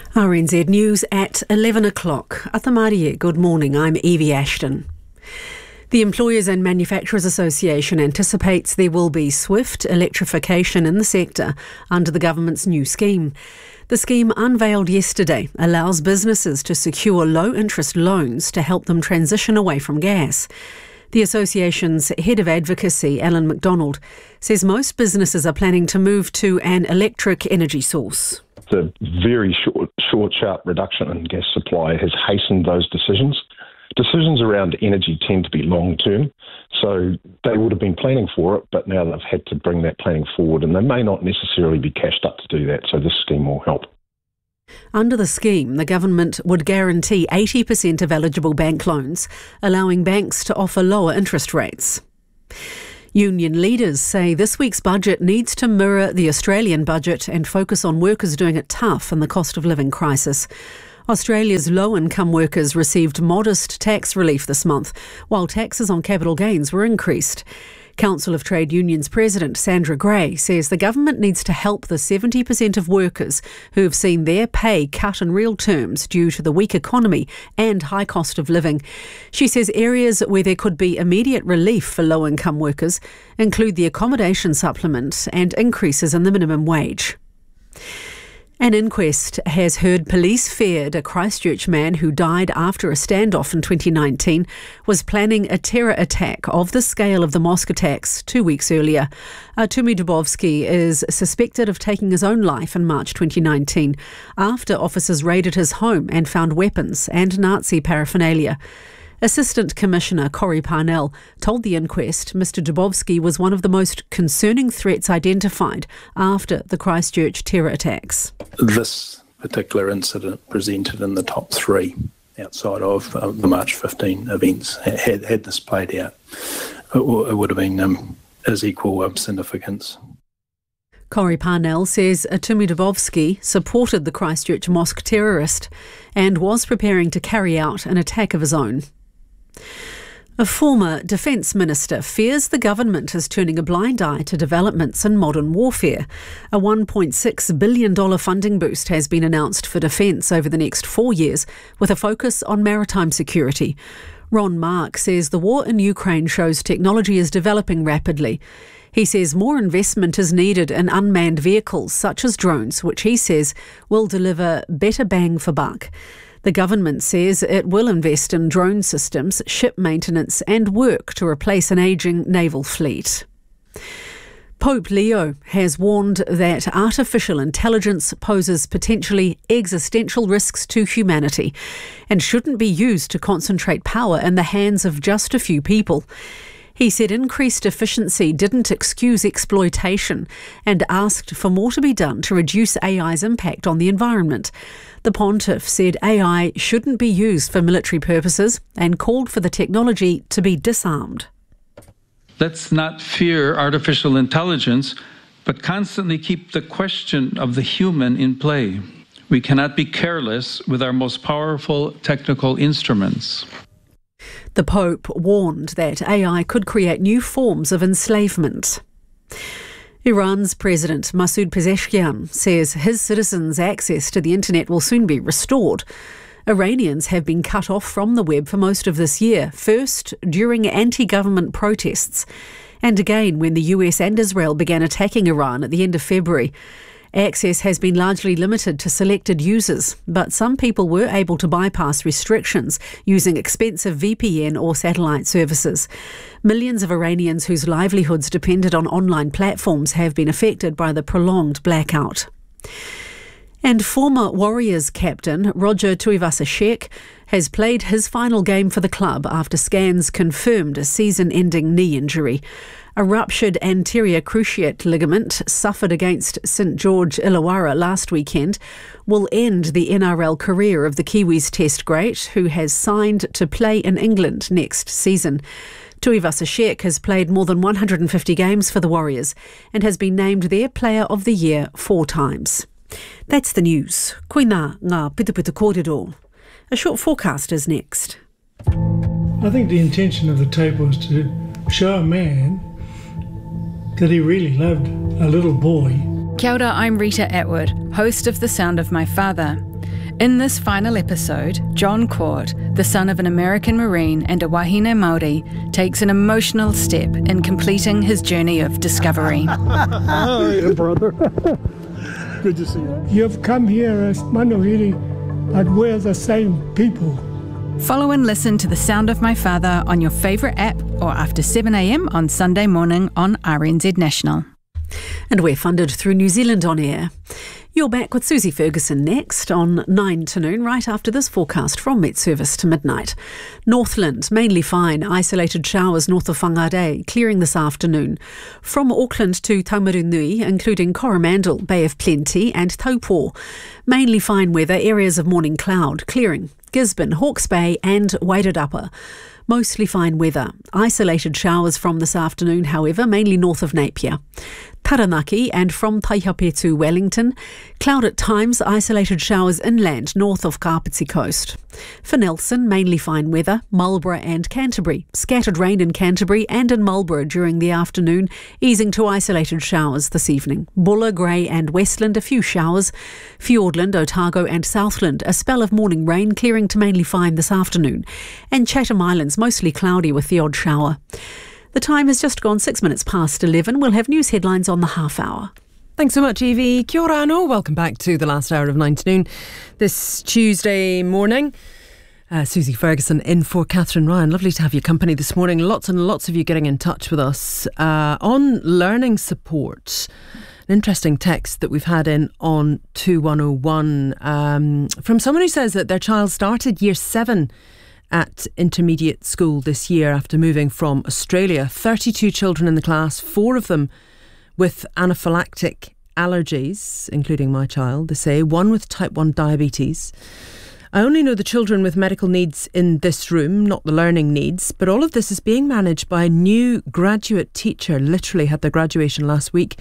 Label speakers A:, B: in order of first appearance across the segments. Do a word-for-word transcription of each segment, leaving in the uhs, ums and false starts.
A: R N Z News at eleven o'clock. Athamariye, good morning. I'm Evie Ashton. The Employers and Manufacturers Association anticipates there will be swift electrification in the sector under the government's new scheme. The scheme, unveiled yesterday, allows businesses to secure low-interest loans to help them transition away from gas. The association's head of advocacy, Alan McDonald, says most businesses are planning to move to an electric energy source.
B: The very short, short, sharp reduction in gas supply has hastened those decisions. Decisions around energy tend to be long-term, so they would have been planning for it, but now they've had to bring that planning forward, and they may not necessarily be cashed up to do that, so this scheme will help.
A: Under the scheme, the government would guarantee eighty percent of eligible bank loans, allowing banks to offer lower interest rates. Union leaders say this week's budget needs to mirror the Australian budget and focus on workers doing it tough in the cost of living crisis. Australia's low-income workers received modest tax relief this month, while taxes on capital gains were increased. Council of Trade Unions President Sandra Gray says the government needs to help the seventy percent of workers who have seen their pay cut in real terms due to the weak economy and high cost of living. She says areas where there could be immediate relief for low-income workers include the accommodation supplement and increases in the minimum wage. An inquest has heard police feared a Christchurch man who died after a standoff in twenty nineteen was planning a terror attack of the scale of the mosque attacks two weeks earlier. Tumi Dubovsky is suspected of taking his own life in March twenty nineteen after officers raided his home and found weapons and Nazi paraphernalia. Assistant Commissioner Corey Parnell told the inquest Mister Dubovsky was one of the most concerning threats identified after the Christchurch terror attacks.
C: This particular incident presented in the top three outside of uh, the March fifteenth events. Had, had this played out, it, w- it would have been um, as equal um, significance.
A: Corey Parnell says Tumi Dubovsky supported the Christchurch mosque terrorist and was preparing to carry out an attack of his own. A former Defence Minister fears the government is turning a blind eye to developments in modern warfare. A one point six billion dollars funding boost has been announced for defence over the next four years, with a focus on maritime security. Ron Mark says the war in Ukraine shows technology is developing rapidly. He says more investment is needed in unmanned vehicles such as drones, which he says will deliver better bang for buck. The government says it will invest in drone systems, ship maintenance and work to replace an ageing naval fleet. Pope Leo has warned that artificial intelligence poses potentially existential risks to humanity and shouldn't be used to concentrate power in the hands of just a few people. He said increased efficiency didn't excuse exploitation and asked for more to be done to reduce A I's impact on the environment. The pontiff said A I shouldn't be used for military purposes and called for the technology to be disarmed.
D: Let's not fear artificial intelligence, but constantly keep the question of the human in play. We cannot be careless with our most powerful technical instruments.
A: The Pope warned that A I could create new forms of enslavement. Iran's President Masoud Pezeshkian says his citizens' access to the internet will soon be restored. Iranians have been cut off from the web for most of this year, first during anti-government protests, and again when the U S and Israel began attacking Iran at the end of February. Access has been largely limited to selected users, but some people were able to bypass restrictions using expensive V P N or satellite services. Millions of Iranians whose livelihoods depended on online platforms have been affected by the prolonged blackout. And former Warriors captain Roger Tuivasa-Sheck has played his final game for the club after scans confirmed a season-ending knee injury. A ruptured anterior cruciate ligament suffered against St George Illawarra last weekend will end the N R L career of the Kiwis Test great, who has signed to play in England next season. Tuivasa-Sheck has played more than one hundred fifty games for the Warriors and has been named their Player of the Year four times. That's the news. Koina ngā pitupitu kōrero. A short forecast is next.
E: I think the intention of the tape was to show a man that he really loved a little boy.
F: Kia ora, I'm Rita Atwood, host of The Sound of My Father. In this final episode, John Court, the son of an American Marine and a Wahine Māori, takes an emotional step in completing his journey of discovery.
E: Oh, yeah, brother. Good to see you. You've come here as Manuhiri, but we're the same people.
F: Follow and listen to The Sound of My Father on your favourite app or after seven a m on Sunday morning on R N Z National.
A: And we're funded through New Zealand On Air. You're back with Susie Ferguson next on nine to noon, right after this forecast from Met Service to midnight. Northland, mainly fine, isolated showers north of Whangarei, clearing this afternoon. From Auckland to Taumarunui, including Coromandel, Bay of Plenty and Taupo. Mainly fine weather, areas of morning cloud, clearing. Gisborne, Hawke's Bay and Wairarapa. Mostly fine weather. Isolated showers from this afternoon, however, mainly north of Napier. Taranaki and from Taihape to Wellington. Cloud at times, isolated showers inland north of Kapiti Coast. For Nelson, mainly fine weather. Marlborough and Canterbury. Scattered rain in Canterbury and in Marlborough during the afternoon, easing to isolated showers this evening. Buller, Grey and Westland, a few showers. Fiordland, Otago and Southland, a spell of morning rain, clearing to mainly fine this afternoon. And Chatham Islands, mostly cloudy with the odd shower. The time has just gone six minutes past eleven. We'll have news headlines on the half hour.
G: Thanks so much, Evie. Kia ora anō. Welcome back to the last hour of nine to noon this Tuesday morning. Uh, Susie Ferguson in for Catherine Ryan. Lovely to have your company this morning. Lots and lots of you getting in touch with us uh, on learning support. An interesting text that we've had in on two one oh one um, from someone who says that their child started year seven at intermediate school this year after moving from Australia. thirty-two children in the class, four of them with anaphylactic allergies, including my child, they say, one with type one diabetes. I only know the children with medical needs in this room, not the learning needs, but all of this is being managed by a new graduate teacher, literally had their graduation last week.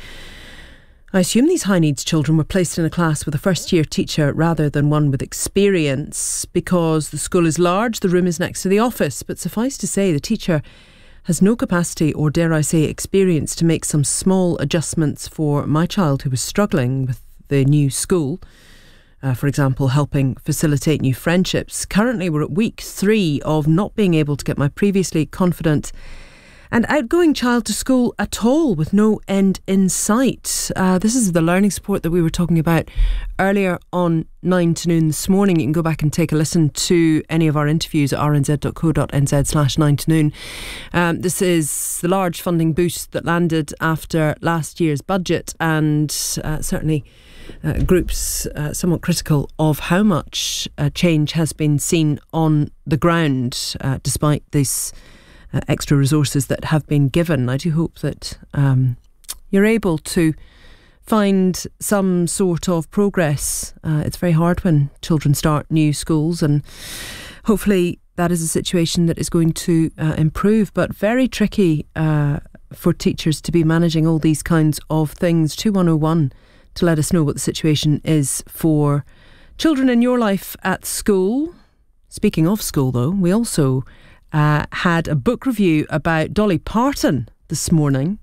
G: I assume these high needs children were placed in a class with a first year teacher rather than one with experience because the school is large, the room is next to the office, but suffice to say the teacher has no capacity or, dare I say, experience to make some small adjustments for my child who was struggling with the new school. Uh, for example, helping facilitate new friendships. Currently we're at week three of not being able to get my previously confident and outgoing child to school at all with no end in sight. Uh, this is the learning support that we were talking about earlier on nine to noon this morning. You can go back and take a listen to any of our interviews at r n z dot co dot n z slash nine to noon. Um, this is the large funding boost that landed after last year's budget, and uh, certainly uh, groups uh, somewhat critical of how much uh, change has been seen on the ground uh, despite this Uh, extra resources that have been given. I do hope that um, you're able to find some sort of progress. Uh, it's very hard when children start new schools, and hopefully that is a situation that is going to uh, improve, but very tricky uh, for teachers to be managing all these kinds of things. two one oh one to let us know what the situation is for children in your life at school. Speaking of school though, we also Uh, had a book review about Dolly Parton this morning,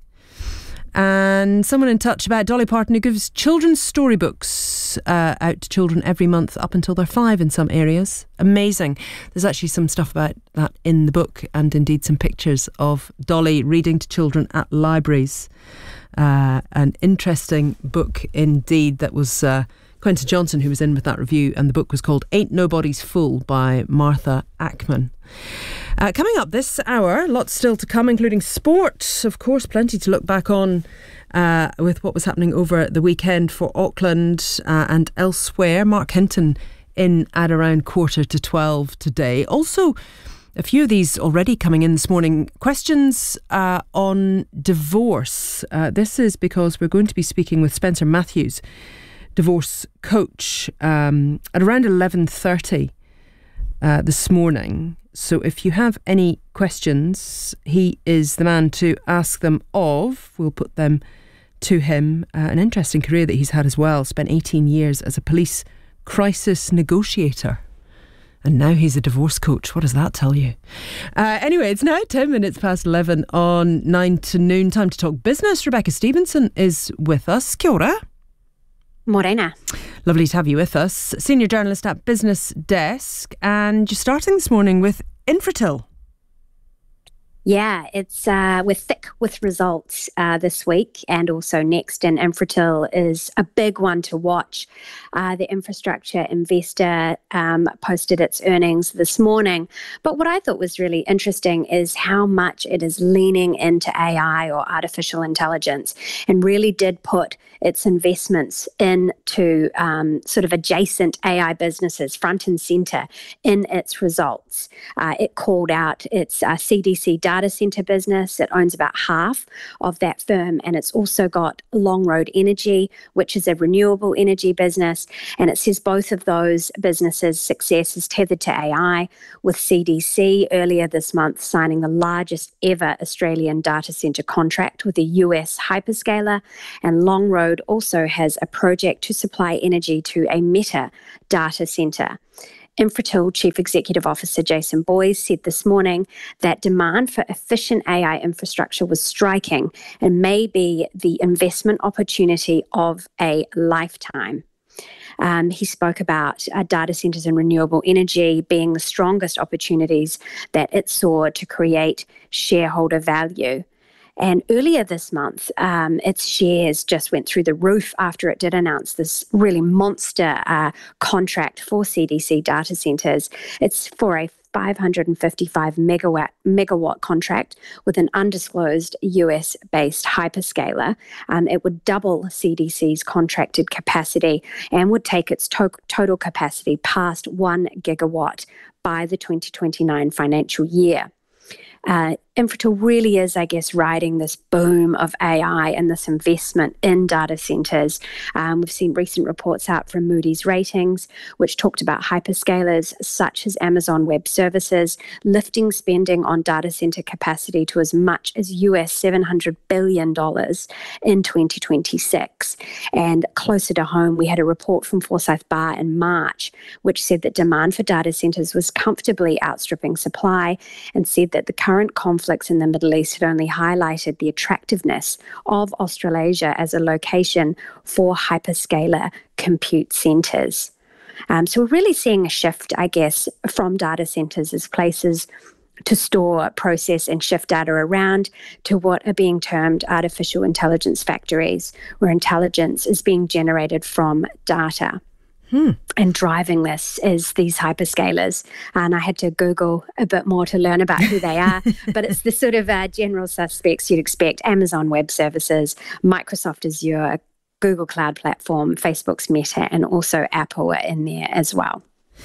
G: and someone in touch about Dolly Parton who gives children's storybooks uh, out to children every month up until they're five in some areas. Amazing. There's actually some stuff about that in the book, and indeed some pictures of Dolly reading to children at libraries. Uh, an interesting book indeed. That was uh, Quentin Johnson who was in with that review, and the book was called Ain't Nobody's Fool by Martha Ackman. Uh, coming up this hour, lots still to come, including sport. Of course, plenty to look back on uh, with what was happening over the weekend for Auckland uh, and elsewhere. Mark Hinton in at around quarter to twelve today. Also, a few of these already coming in this morning. Questions uh, on divorce. Uh, this is because we're going to be speaking with Spencer Matthews, divorce coach, um, at around eleven thirty uh, this morning. So if you have any questions, he is the man to ask them of. We'll put them to him. Uh, an interesting career that he's had as well. Spent eighteen years as a police crisis negotiator. And now he's a divorce coach. What does that tell you? Uh, anyway, it's now ten minutes past eleven on nine to noon. Time to talk business. Rebecca Stevenson is with us. Kia ora.
H: Morena.
G: Lovely to have you with us. Senior journalist at Business Desk, and you're starting this morning with Infratil.
H: Yeah, it's uh, we're thick with results uh, this week and also next, and Infratil is a big one to watch. Uh, the infrastructure investor um, posted its earnings this morning, but what I thought was really interesting is how much it is leaning into A I or artificial intelligence, and really did put its investments into um, sort of adjacent A I businesses front and centre in its results. Uh, it called out its uh, C D C data centre business. It owns about half of that firm, and it's also got Longroad Energy, which is a renewable energy business, and it says both of those businesses' success is tethered to A I, with C D C earlier this month signing the largest ever Australian data centre contract with a U S hyperscaler, and Longroad also has a project to supply energy to a Meta data centre. Infratil Chief Executive Officer Jason Boyes said this morning that demand for efficient A I infrastructure was striking and may be the investment opportunity of a lifetime. Um, he spoke about uh, data centres and renewable energy being the strongest opportunities that it saw to create shareholder value. And earlier this month, um, its shares just went through the roof after it did announce this really monster uh, contract for C D C data centres. It's for a five hundred fifty-five megawatt megawatt contract with an undisclosed U S-based hyperscaler. Um, it would double C D C's contracted capacity and would take its to- total capacity past one gigawatt by the twenty twenty-nine financial year. Uh, Infratil really is, I guess, riding this boom of A I and this investment in data centres. Um, we've seen recent reports out from Moody's Ratings, which talked about hyperscalers such as Amazon Web Services lifting spending on data centre capacity to as much as U S seven hundred billion dollars in twenty twenty-six. And closer to home, we had a report from Forsyth Barr in March, which said that demand for data centres was comfortably outstripping supply, and said that the current conflict Conflicts in the Middle East had only highlighted the attractiveness of Australasia as a location for hyperscaler compute centres. Um, so we're really seeing a shift, I guess, from data centres as places to store, process and shift data around to what are being termed artificial intelligence factories, where intelligence is being generated from data. Hmm. And driving this is these hyperscalers. And I had to Google a bit more to learn about who they are. But it's the sort of uh, general suspects you'd expect: Amazon Web Services, Microsoft Azure, Google Cloud Platform, Facebook's Meta, and also Apple are in there as well.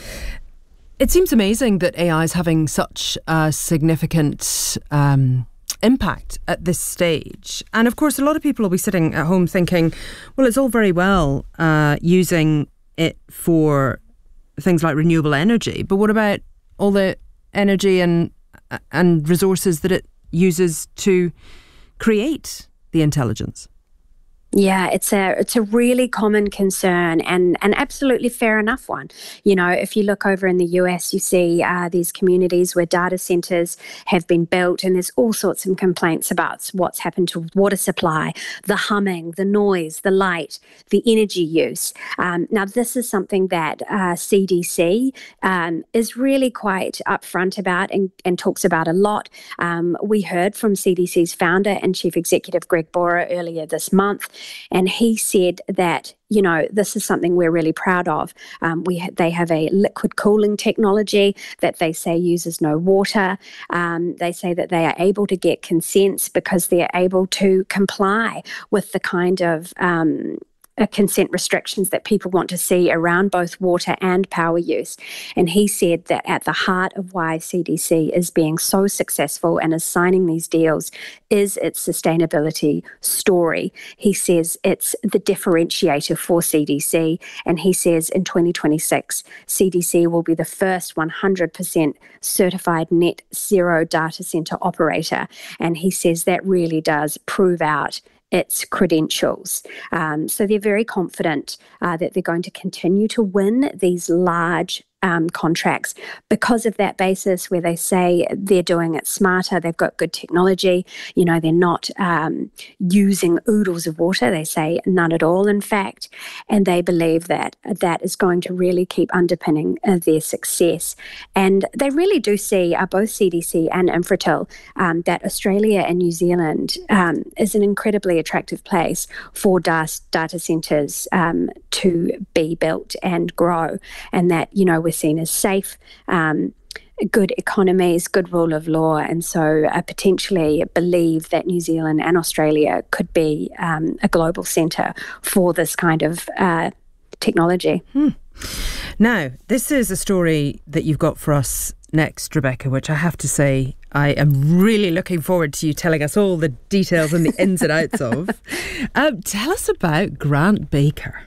G: It seems amazing that A I is having such a significant um, impact at this stage. And of course, a lot of people will be sitting at home thinking, well, it's all very well uh, using it for things like renewable energy, but what about all the energy and and resources that it uses to create the intelligence?
H: Yeah, it's a it's a really common concern and an absolutely fair enough one. You know, if you look over in the U S, you see uh, these communities where data centres have been built, and there's all sorts of complaints about what's happened to water supply, the humming, the noise, the light, the energy use. Um, now, this is something that uh, C D C um, is really quite upfront about and, and talks about a lot. Um, we heard from C D C's founder and chief executive, Greg Borer, earlier this month. And he said that, you know, this is something we're really proud of. Um, we ha- they have a liquid cooling technology that they say uses no water. Um, they say that they are able to get consents because they're able to comply with the kind of um, uh, consent restrictions that people want to see around both water and power use. And he said that at the heart of why C D C is being so successful and is signing these deals is its sustainability story. He says it's the differentiator for C D C, and he says in twenty twenty-six, C D C will be the first one hundred percent certified net zero data centre operator. And he says that really does prove out its credentials. Um, so they're very confident uh, that they're going to continue to win these large um, contracts because of that basis where they say they're doing it smarter, they've got good technology, you know, they're not um, using oodles of water, they say none at all, in fact, and they believe that that is going to really keep underpinning uh, their success. And they really do see, uh, both C D C and Infratil, um, that Australia and New Zealand um, is an incredibly attractive place for data, data centres um, to be built and grow, and that, you know, we're seen as safe, um, good economies, good rule of law, and so uh, potentially believe that New Zealand and Australia could be um, a global centre for this kind of uh, technology.
G: Hmm. Now, this is a story that you've got for us next, Rebecca, which I have to say I am really looking forward to you telling us all the details and the ins and outs of. Um, tell us about Grant Baker.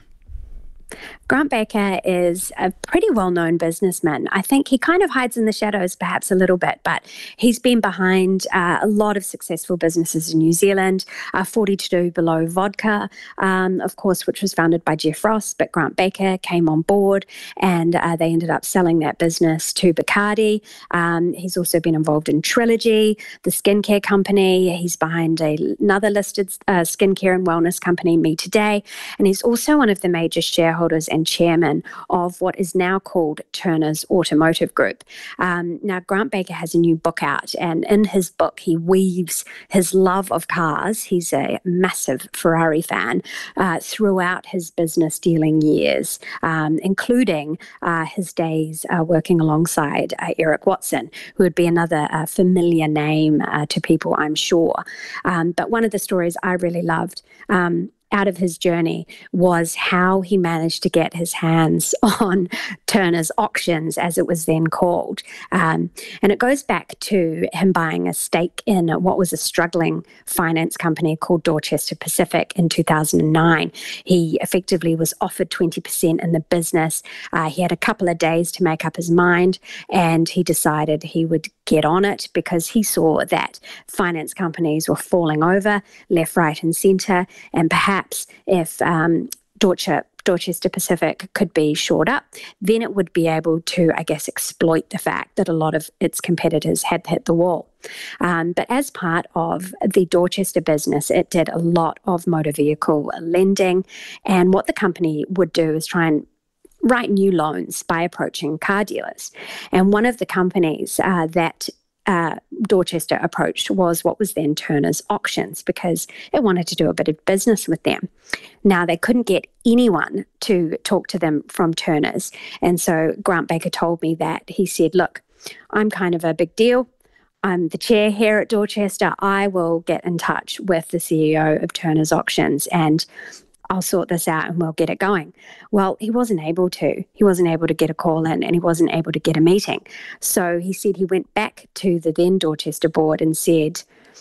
H: Grant Baker is a pretty well-known businessman. I think he kind of hides in the shadows perhaps a little bit, but he's been behind uh, a lot of successful businesses in New Zealand, uh, forty-two Below Vodka, um, of course, which was founded by Jeff Ross, but Grant Baker came on board and uh, they ended up selling that business to Bacardi. Um, he's also been involved in Trilogy, the skincare company. He's behind a, another listed uh, skincare and wellness company, Me Today, and he's also one of the major shareholders and chairman of what is now called Turners Automotive Group. Um, now, Grant Baker has a new book out, and in his book, he weaves his love of cars. He's a massive Ferrari fan uh, throughout his business dealing years, um, including uh, his days uh, working alongside uh, Eric Watson, who would be another uh, familiar name uh, to people, I'm sure. Um, but one of the stories I really loved um, out of his journey was how he managed to get his hands on Turners Auctions, as it was then called. Um, and it goes back to him buying a stake in what was a struggling finance company called Dorchester Pacific in two thousand nine. He effectively was offered twenty percent in the business. Uh, he had a couple of days to make up his mind, and he decided he would get on it because he saw that finance companies were falling over left, right and centre, and perhaps if um, Dorchester, Dorchester Pacific could be shored up, then it would be able to, I guess, exploit the fact that a lot of its competitors had hit the wall. Um, but as part of the Dorchester business, it did a lot of motor vehicle lending, and what the company would do is try and write new loans by approaching car dealers. And one of the companies uh, that Uh, Dorchester approached was what was then Turners Auctions, because it wanted to do a bit of business with them. Now, they couldn't get anyone to talk to them from Turners. And so Grant Baker told me that he said, look, I'm kind of a big deal. I'm the chair here at Dorchester. I will get in touch with the C E O of Turners Auctions and I'll sort this out and we'll get it going. Well, he wasn't able to. He wasn't able to get a call in and he wasn't able to get a meeting. So he said he went back to the then Dorchester board and said,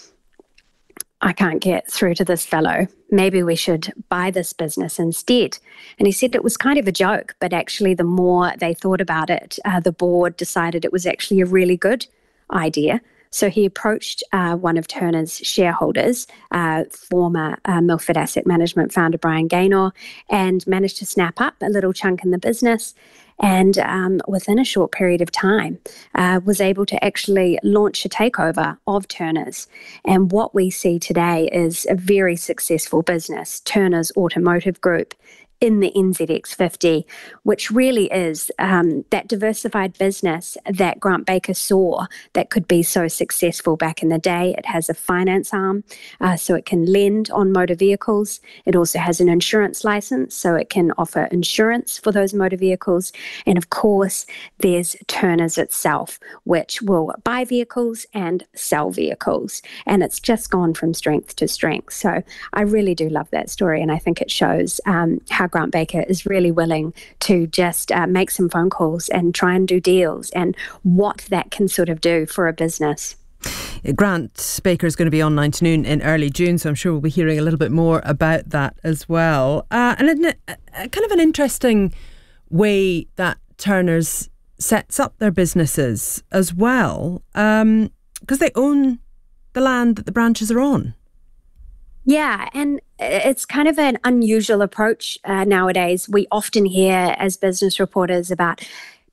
H: I can't get through to this fellow. Maybe we should buy this business instead. And he said it was kind of a joke, but actually the more they thought about it, uh, the board decided it was actually a really good idea. So he approached uh, one of Turner's shareholders, uh, former uh, Milford Asset Management founder Brian Gaynor, and managed to snap up a little chunk in the business. And um, within a short period of time, uh, was able to actually launch a takeover of Turners. And what we see today is a very successful business, Turners Automotive Group, in the N Z X fifty, which really is um, that diversified business that Grant Baker saw that could be so successful back in the day. It has a finance arm, uh, so it can lend on motor vehicles. It also has an insurance license, so it can offer insurance for those motor vehicles. And of course, there's Turners itself, which will buy vehicles and sell vehicles. And it's just gone from strength to strength. So I really do love that story, and I think it shows um, how Grant Baker is really willing to just uh, make some phone calls and try and do deals, and what that can sort of do for a business.
G: Grant Baker is going to be on nine to noon in early June, so I'm sure we'll be hearing a little bit more about that as well. Uh, and a, a, kind of an interesting way that Turners sets up their businesses as well, um, because they own the land that the branches are on.
H: Yeah, and it's kind of an unusual approach uh, nowadays. We often hear as business reporters about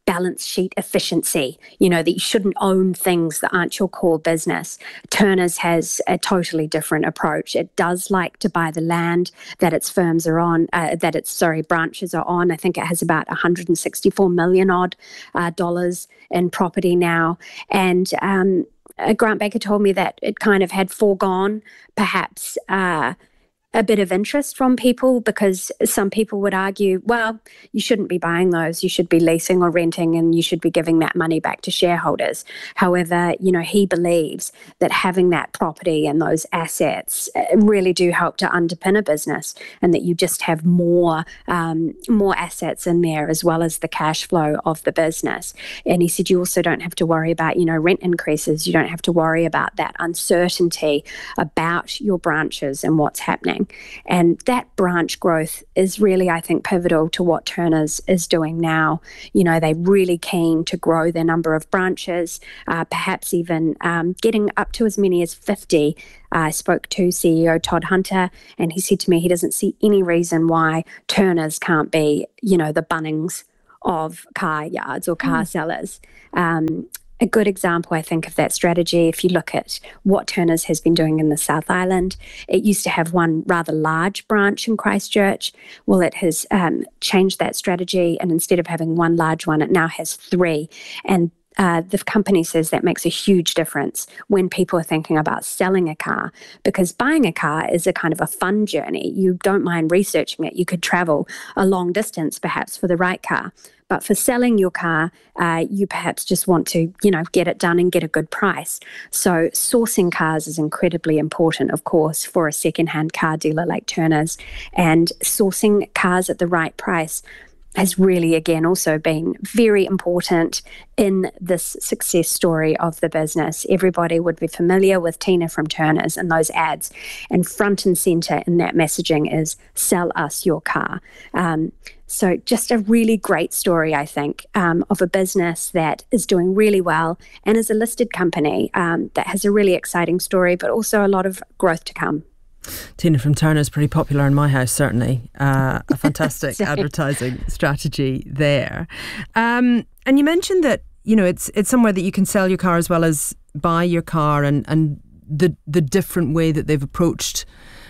H: balance sheet efficiency, you know, that you shouldn't own things that aren't your core business. Turners has a totally different approach. It does like to buy the land that its firms are on, uh, that its, sorry, branches are on. I think it has about one hundred sixty-four million odd uh, dollars in property now. And um, Grant Baker told me that it kind of had foregone perhaps uh, a bit of interest from people, because some people would argue, well, you shouldn't be buying those, you should be leasing or renting, and you should be giving that money back to shareholders. However, you know, he believes that having that property and those assets really do help to underpin a business, and that you just have more um, more assets in there as well as the cash flow of the business. And he said you also don't have to worry about, you know, rent increases. You don't have to worry about that uncertainty about your branches and what's happening. And that branch growth is really, I think, pivotal to what Turners is doing now. You know, they're really keen to grow their number of branches, uh, perhaps even um, getting up to as many as fifty. I uh, spoke to C E O Todd Hunter, and he said to me he doesn't see any reason why Turners can't be, you know, the Bunnings of car yards or car mm. sellers. Um, A good example, I think, of that strategy, if you look at what Turners has been doing in the South Island, it used to have one rather large branch in Christchurch. Well, it has um, changed that strategy, and instead of having one large one, it now has three. And Uh, the company says that makes a huge difference when people are thinking about selling a car, because buying a car is a kind of a fun journey. You don't mind researching it. You could travel a long distance perhaps for the right car. But for selling your car, uh, you perhaps just want to, you know, get it done and get a good price. So sourcing cars is incredibly important, of course, for a second-hand car dealer like Turners. And sourcing cars at the right price has really, again, also been very important in this success story of the business. Everybody would be familiar with Tina from Turners and those ads. And front and centre in that messaging is, sell us your car. Um, so just a really great story, I think, um, of a business that is doing really well and is a listed company um, that has a really exciting story, but also a lot of growth to come.
G: Tina from Turner is pretty popular in my house, certainly. Uh, a fantastic advertising strategy there. Um, and you mentioned that, you know, it's it's somewhere that you can sell your car as well as buy your car, and, and the the different way that they've approached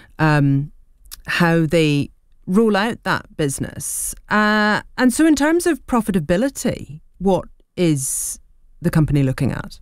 G: um, how they roll out that business. Uh, and so in terms of profitability, what is the company looking at?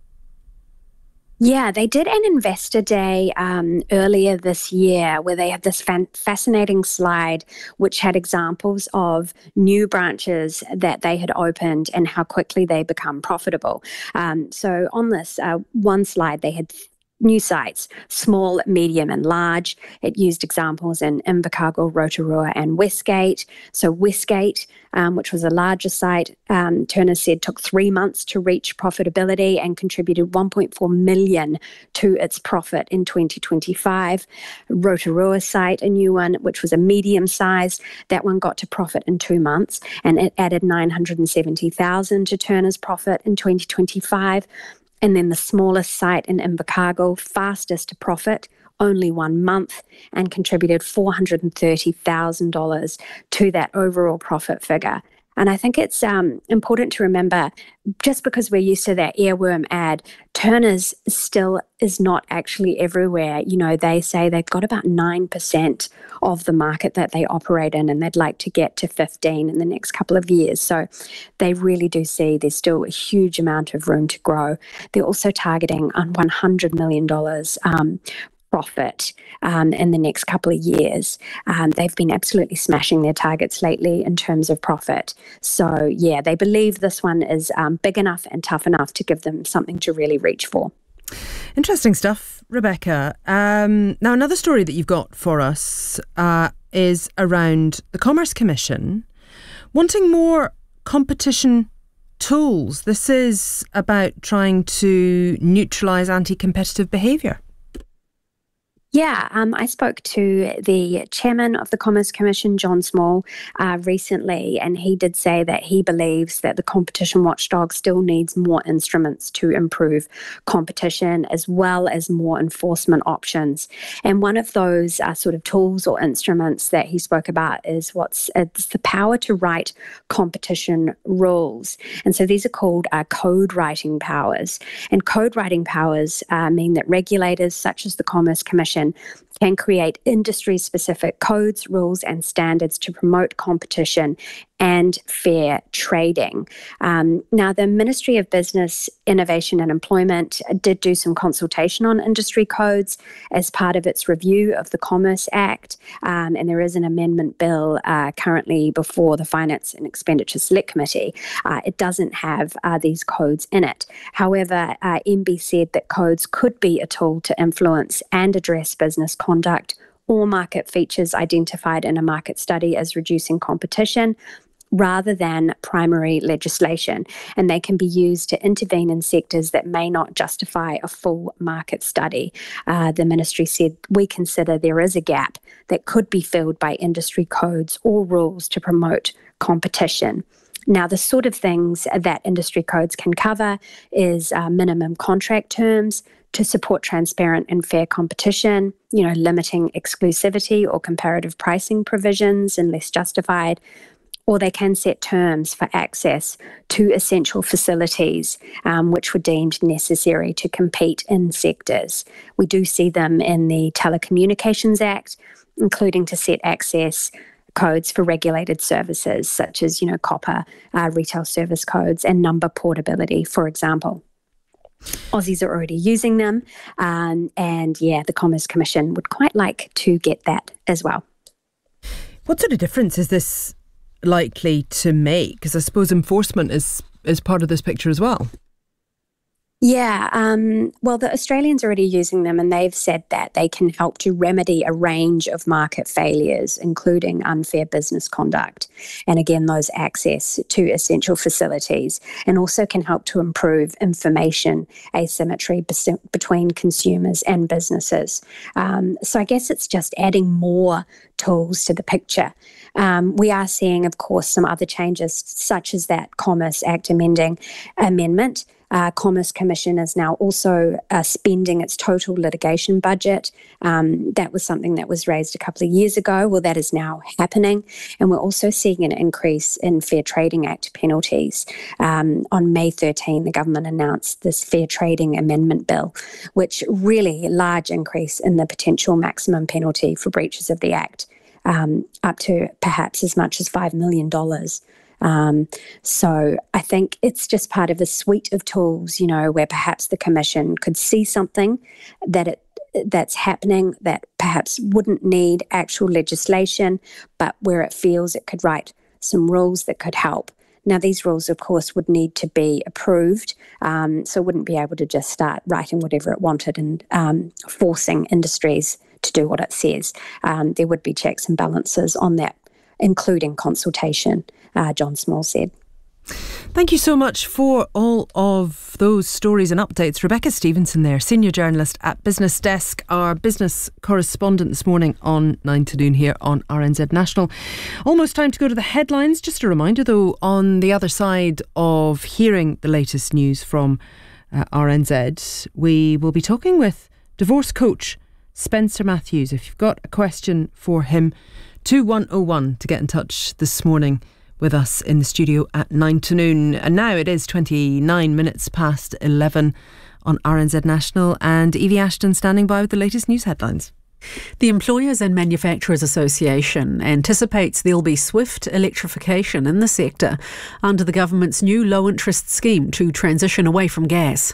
H: Yeah, they did an investor day um, earlier this year where they had this fan- fascinating slide which had examples of new branches that they had opened and how quickly they become profitable. Um, so on this uh, one slide, they had th- new sites, small, medium and large. It used examples in Invercargill, Rotorua and Westgate. So Westgate, um, which was a larger site, um, Turner said took three months to reach profitability and contributed one point four million dollars to its profit in twenty twenty-five. Rotorua site, a new one, which was a medium size, that one got to profit in two months and it added nine hundred seventy thousand dollars to Turner's profit in twenty twenty-five. And then the smallest site in Invercargill, fastest to profit, only one month, and contributed four hundred thirty thousand dollars to that overall profit figure. And I think it's um, important to remember, just because we're used to that earworm ad, Turners still is not actually everywhere. You know, they say they've got about nine percent of the market that they operate in, and they'd like to get to fifteen in the next couple of years. So they really do see there's still a huge amount of room to grow. They're also targeting on one hundred million dollars um, profit um, in the next couple of years. Um, they've been absolutely smashing their targets lately in terms of profit. So yeah, they believe this one is um, big enough and tough enough to give them something to really reach for.
G: Interesting stuff, Rebecca. Um, now, another story that you've got for us uh, is around the Commerce Commission wanting more competition tools. This is about trying to neutralise anti-competitive behaviour.
H: Yeah, um, I spoke to the chairman of the Commerce Commission, John Small, uh, recently, and he did say that he believes that the competition watchdog still needs more instruments to improve competition, as well as more enforcement options. And one of those uh, sort of tools or instruments that he spoke about is what's it's the power to write competition rules. And so these are called uh, code writing powers. And code writing powers uh, mean that regulators, such as the Commerce Commission, can create industry-specific codes, rules, and standards to promote competition and fair trading. Um, now, the Ministry of Business, Innovation and Employment did do some consultation on industry codes as part of its review of the Commerce Act, um, and there is an amendment bill uh, currently before the Finance and Expenditure Select Committee. Uh, it doesn't have uh, these codes in it. However, uh, M B said that codes could be a tool to influence and address business conduct or market features identified in a market study as reducing competition, rather than primary legislation, and they can be used to intervene in sectors that may not justify a full market study. Uh, the ministry said, we consider there is a gap that could be filled by industry codes or rules to promote competition. Now, the sort of things that industry codes can cover is uh, minimum contract terms to support transparent and fair competition, you know, limiting exclusivity or comparative pricing provisions unless justified, or they can set terms for access to essential facilities um, which were deemed necessary to compete in sectors. We do see them in the Telecommunications Act, including to set access codes for regulated services such as, you know, copper, uh, retail service codes, and number portability, for example. Aussies are already using them, um, and yeah, the Commerce Commission would quite like to get that as well.
G: What sort of difference is this likely to make? Because I suppose enforcement is is part of this picture as well.
H: Yeah, um, well, the Australians are already using them, and they've said that they can help to remedy a range of market failures, including unfair business conduct, and again, those access to essential facilities, and also can help to improve information asymmetry between consumers and businesses. Um, so I guess it's just adding more tools to the picture. Um, we are seeing, of course, some other changes, such as that Commerce Act amending amendment. Uh, Commerce Commission is now also uh, spending its total litigation budget. Um, that was something that was raised a couple of years ago. Well, that is now happening. And we're also seeing an increase in Fair Trading Act penalties. Um, on May thirteenth, the government announced this Fair Trading Amendment Bill, which really a large increase in the potential maximum penalty for breaches of the Act, um, up to perhaps as much as five million dollars. Um, so I think it's just part of a suite of tools, you know, where perhaps the Commission could see something that it that's happening that perhaps wouldn't need actual legislation, but where it feels it could write some rules that could help. Now, these rules, of course, would need to be approved, um, so it wouldn't be able to just start writing whatever it wanted and um, forcing industries to do what it says. Um, there would be checks and balances on that, including consultation, uh, John Small said.
G: Thank you so much for all of those stories and updates. Rebecca Stevenson there, senior journalist at Business Desk, our business correspondent this morning on nine to noon here on R N Z National. Almost time to go to the headlines. Just a reminder though, on the other side of hearing the latest news from uh, R N Z, we will be talking with divorce coach Spencer Matthews. If you've got a question for him, two one oh one to get in touch this morning with us in the studio at nine to noon. And now it is twenty-nine minutes past eleven on R N Z National, and Evie Ashton standing by with the latest news headlines.
A: The Employers and Manufacturers Association anticipates there'll be swift electrification in the sector under the government's new low-interest scheme to transition away from gas.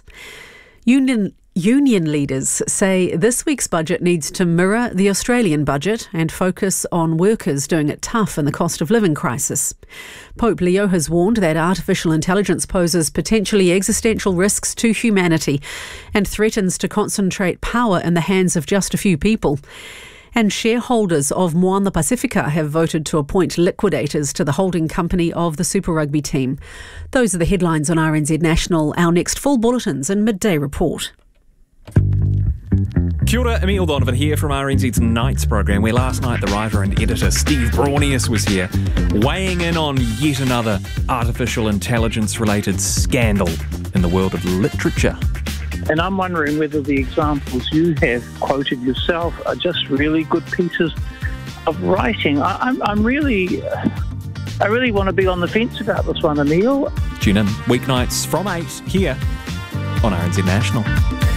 A: Union Union leaders say this week's budget needs to mirror the Australian budget and focus on workers doing it tough in the cost of living crisis. Pope Leo has warned that artificial intelligence poses potentially existential risks to humanity and threatens to concentrate power in the hands of just a few people. And shareholders of Moana Pacifica have voted to appoint liquidators to the holding company of the Super Rugby team. Those are the headlines on R N Z National. Our next full bulletin's in Midday Report.
I: Kia ora, Emile Donovan here from R N Z's Nights programme, where last night the writer and editor Steve Braunius was here, weighing in on yet another artificial intelligence-related scandal in the world of literature.
J: And I'm wondering whether the examples you have quoted yourself are just really good pieces of writing. I, I'm, I'm really, I really want to be on the fence about this one, Emile.
I: Tune in weeknights from eight here on R N Z National.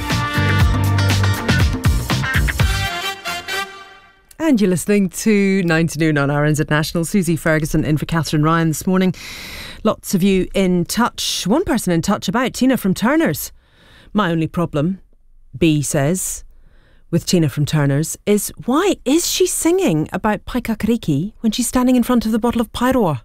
G: And you're listening to nine to noon on R N Z National. Susie Ferguson in for Catherine Ryan this morning. Lots of you in touch. One person in touch about Tina from Turner's. My only problem, B says, with Tina from Turner's is, why is she singing about Paikakariki when she's standing in front of the bottle of Pairoa?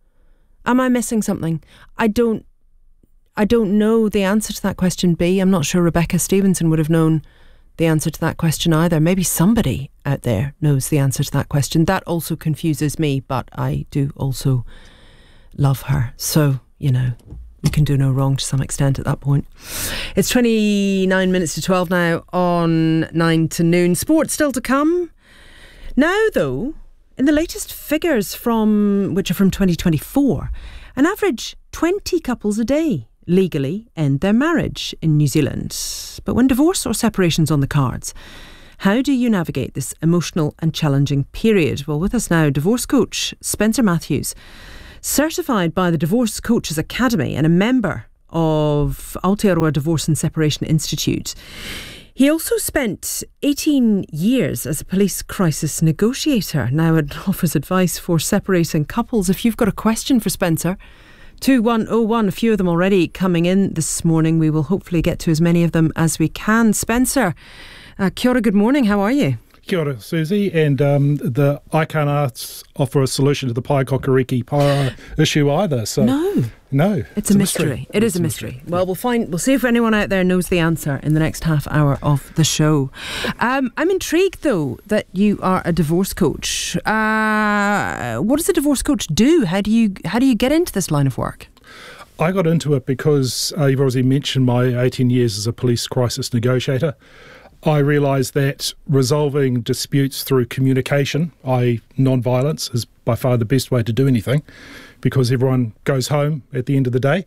G: Am I missing something? I don't I don't know the answer to that question, B. I'm not sure Rebecca Stevenson would have known the answer to that question either. Maybe somebody out there knows the answer to that question. That also confuses me, but I do also love her. So, you know, we can do no wrong to some extent at that point. It's twenty-nine minutes to twelve now on nine to noon. Sports still to come. Now, though, in the latest figures from which are from twenty twenty-four, an average twenty couples a day legally end their marriage in New Zealand. But when divorce or separation's on the cards, how do you navigate this emotional and challenging period? Well, with us now, divorce coach Spencer Matthews, certified by the Divorce Coaches Academy and a member of Aotearoa Divorce and Separation Institute. He also spent eighteen years as a police crisis negotiator. Now it offers advice for separating couples. If you've got a question for Spencer, two one oh one, a few of them already coming in this morning. We will hopefully get to as many of them as we can. Spencer, uh, kia ora, good morning. How are you?
K: Kia ora, Susie. And um, the I can't ask, offer a solution to the Paikakariki Pairoa issue either. So
G: no.
K: No.
G: It's,
K: it's
G: a
K: a
G: mystery.
K: mystery.
G: It
K: it's
G: is a mystery. mystery. Well, we'll find. We'll see if anyone out there knows the answer in the next half hour of the show. Um, I'm intrigued, though, that you are a divorce coach. Uh, what does a divorce coach do? How do you how do you get into this line of work?
K: I got into it because uh, you've already mentioned my eighteen years as a police crisis negotiator. I realised that resolving disputes through communication, that is non-violence, is by far the best way to do anything, because everyone goes home at the end of the day.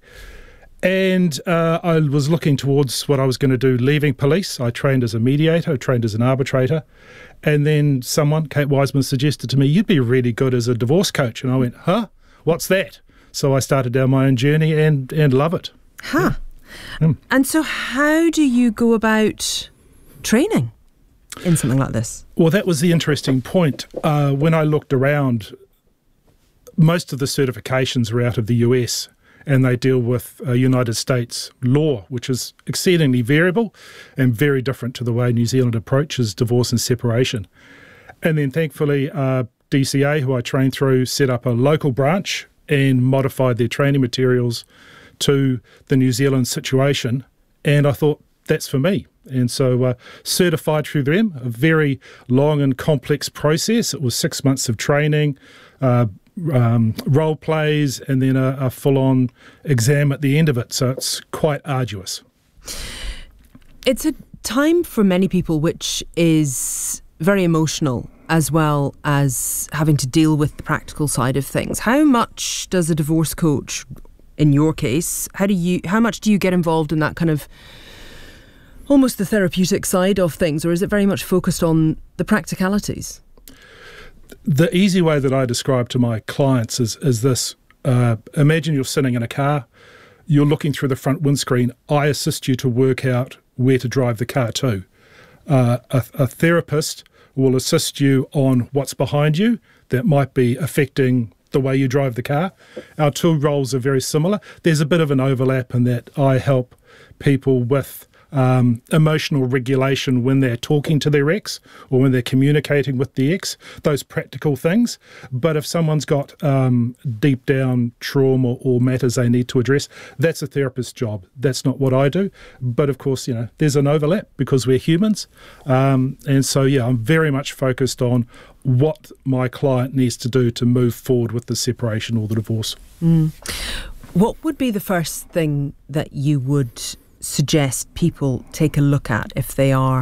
K: And uh, I was looking towards what I was going to do leaving police. I trained as a mediator, I trained as an arbitrator. And then someone, Kate Wiseman, suggested to me, you'd be really good as a divorce coach. And I went, huh? What's that? So I started down my own journey and, and love it.
G: Huh. Mm. And so how do you go about training in something like this?
K: Well, that was the interesting point. Uh, when I looked around, most of the certifications are out of the U S and they deal with uh, United States law, which is exceedingly variable and very different to the way New Zealand approaches divorce and separation. And then thankfully, uh, D C A, who I trained through, set up a local branch and modified their training materials to the New Zealand situation. And I thought, that's for me. And so uh, certified through them, a very long and complex process. It was six months of training, uh, um, role plays, and then a, a full-on exam at the end of it. So it's quite arduous.
G: It's a time for many people which is very emotional, as well as having to deal with the practical side of things. How much does a divorce coach, in your case, how do you, how much do you get involved in that kind of almost the therapeutic side of things, or is it very much focused on the practicalities?
K: The easy way that I describe to my clients is, is this. Uh, imagine you're sitting in a car, you're looking through the front windscreen. I assist you to work out where to drive the car to. Uh, a, a therapist will assist you on what's behind you that might be affecting the way you drive the car. Our two roles are very similar. There's a bit of an overlap in that I help people with Um, emotional regulation when they're talking to their ex or when they're communicating with the ex, those practical things. But if someone's got um, deep down trauma or matters they need to address, that's a therapist's job. That's not what I do. But of course, you know, there's an overlap because we're humans. Um, and so, yeah, I'm very much focused on what my client needs to do to move forward with the separation or the divorce.
G: Mm. What would be the first thing that you would suggest people take a look at if they are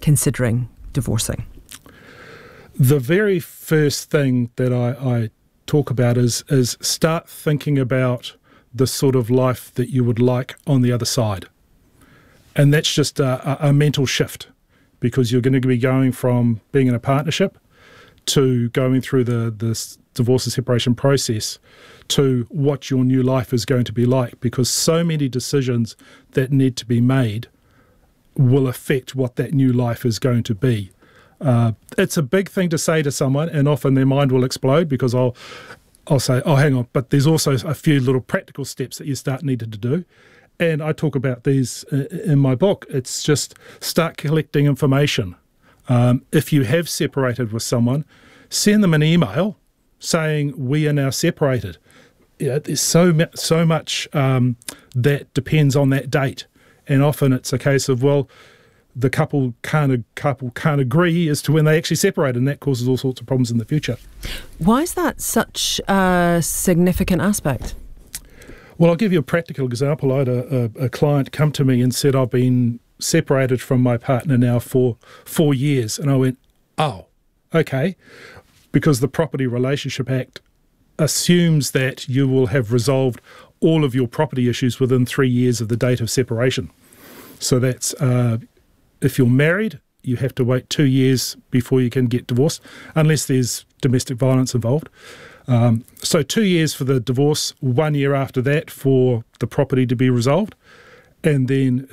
G: considering divorcing?
K: The very first thing that I, I talk about is is start thinking about the sort of life that you would like on the other side. And that's just a, a, a mental shift, because you're going to be going from being in a partnership to going through the, the divorce and separation process to what your new life is going to be like, because so many decisions that need to be made will affect what that new life is going to be. Uh, it's a big thing to say to someone, and often their mind will explode, because I'll I'll say, oh, hang on, but there's also a few little practical steps that you start needing to do. And I talk about these in my book. It's just start collecting information. Um, if you have separated with someone, send them an email saying, we are now separated. You know, there's so, so much um, that depends on that date. And often it's a case of, well, the couple can't couple can't agree as to when they actually separate, and that causes all sorts of problems in the future.
G: Why is that such a significant aspect?
K: Well, I'll give you a practical example. I had a, a, a client come to me and said, I've been separated from my partner now for four years. And I went, oh, okay, because the Property Relationship Act assumes that you will have resolved all of your property issues within three years of the date of separation. So that's... Uh, If you're married, you have to wait two years before you can get divorced, unless there's domestic violence involved. Um, so two years for the divorce, one year after that for the property to be resolved. And then